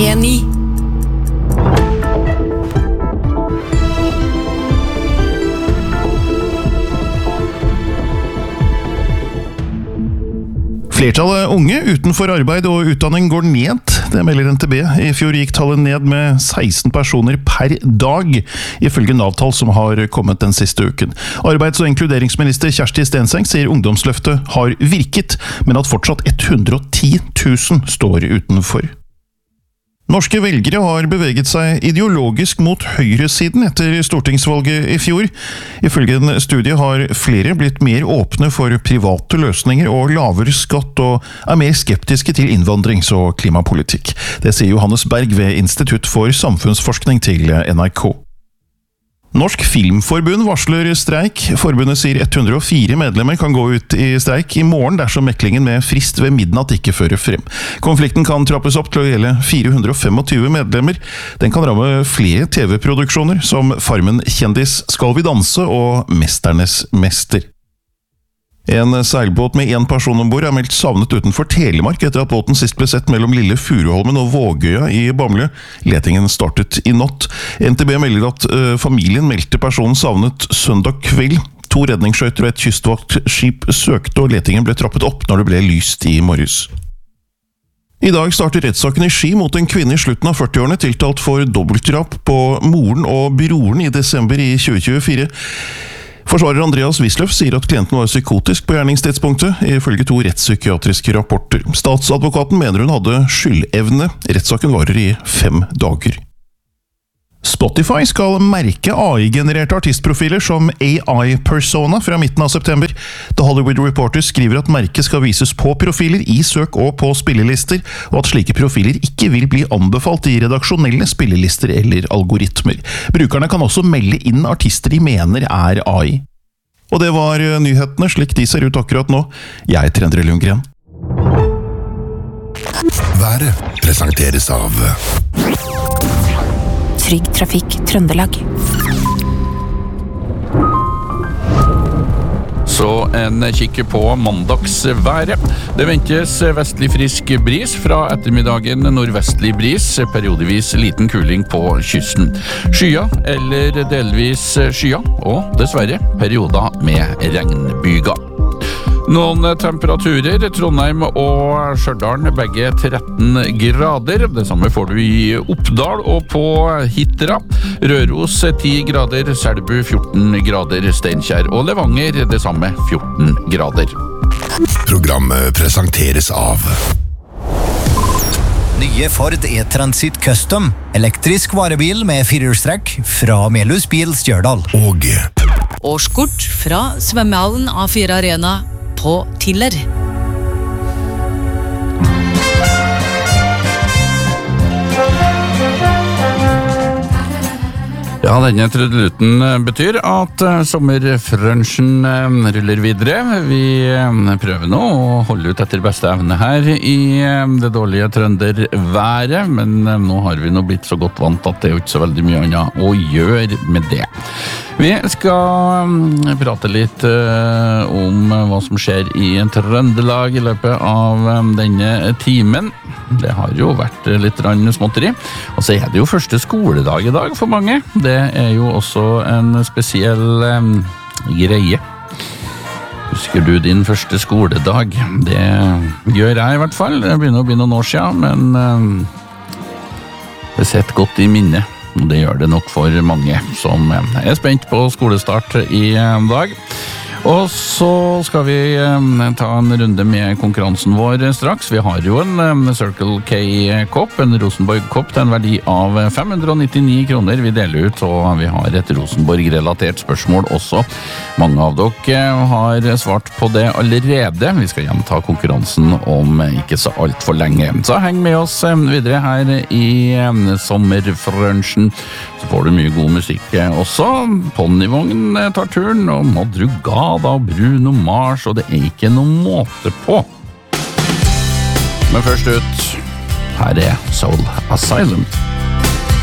P9. Flertallet unge utenfor arbeid og utdanning går ned, det melder NTB. I fjor gikk tallet ned med 16 personer per dag, ifølge Nav-tall som har kommet den siste uken. Arbeids- og inkluderingsminister Kjersti Stenseng sier ungdomsløftet har virket, men at fortsatt 110 000 står utenfor. Norske velgere har beveget seg ideologisk mot høyresiden etter stortingsvalget i fjor. Ifølge en studie har flere blitt mer åpne for private løsninger og lavere skatt, og er mer skeptiske til innvandrings- og klimapolitikk. Det sier Johannes Berg ved Institutt for samfunnsforskning til NRK. Norsk Filmforbund varsler streik. Forbundet sier 104 medlemmer kan gå ut i streik i morgen dersom meklingen med frist ved midnatt ikke fører frem. Konflikten kan trappes opp til å gjelde 425 medlemmer. Den kan ramme flere TV-produksjoner som Farmen kjendis, Skal vi danse og Mesternes mester. En seilbåt med 1 person ombord er meldt savnet utenfor Telemark etter at båten sist ble sett mellom Lille Furuholmen og Vågøya i Bamble. Letingen startet i natt. NTB melder at familien meldte personen savnet søndag kveld. 2 redningsskøyter og et kystvaktskip søkte, og letingen ble trappet opp når det ble lyst i morges. I dag starter rettssaken i Ski mot en kvinne i slutten av 40-årene tiltalt for dobbeltdrap på moren og broren i desember i 2024. Forsvarer Andreas Wisløff sier at klienten var psykotisk på gjerningstidspunktet, ifølge 2 rettspsykiatriske rapporter. Statsadvokaten mener hun hadde skyldevne. Rettssaken varer i 5 dager. Spotify skal merke AI-genererte artistprofiler som AI-persona fra midten av september. The Hollywood Reporter skriver at merket skal vises på profiler i søk og på spillelister, og at slike profiler ikke vil bli anbefalt i redaksjonelle spillelister eller algoritmer. Brukerne kan også melde inn artister de mener er AI. Og det var nyhetene slik de ser ut akkurat nå. Jeg heter Endre Lundgren. Været presenteres av Trygg Trafikk Trøndelag. Så en kikker på mandagsværet. Det ventes vestlig frisk bris fra ettermiddagen, nordvestlig bris, periodevis liten kuling på kysten. Skya eller delvis skya, og dessverre perioder med regnbyger. Noen temperaturer, Trondheim og Stjørdal begge 13 grader. Det samme får du i Oppdal og på Hitra. Røros 10 grader, Selbu 14 grader, Steinkjer og Levanger det samme 14 grader. Programmet presenteres av Nye Ford E-Transit Custom, elektrisk varebil med 4-hjulstrekk fra Melhus Bil Stjørdal. Og Årskort fra svømmehallen A4 Arena på Tiller. Ja, denne trudeluten betyr at sommerfrunchen ruller videre. Vi prøver nå å holde ut etter beste evne her i det dårlige trønderværet, men nå har vi nå blitt så godt vant at det er jo ikke så veldig mye annet å gjøre med det. Vi skal prate litt om hva som skjer i Trøndelag i løpet av denne timen. Det har jo vært litt småtteri. Og så er det jo første skoledag i dag for mange. Det er jo også en spesiell greie. Husker du din første skoledag? Det gjør jeg i hvert fall. Det begynner å bli noen år siden, men det sitter godt i minnet. Og det gjør det nok for mange som er spent på skolestart i dag. Og så skal vi ta en runde med konkurransen vår straks. Vi har jo en Circle K-kopp, en Rosenborg-kopp til en verdi av 599 kroner vi deler ut, og vi har et Rosenborg-relatert spørsmål også. Mange av dere har svart på det allerede. Vi skal gjenta konkurransen om ikke så alt for lenge. Så heng med oss videre her i sommerfrunchen. Så får du mye god musikk også. Ponnivogn tar turen, og Madrugada og Bruno Mars, og det er ikke noen måte på. Men først ut, her er Soul Asylum.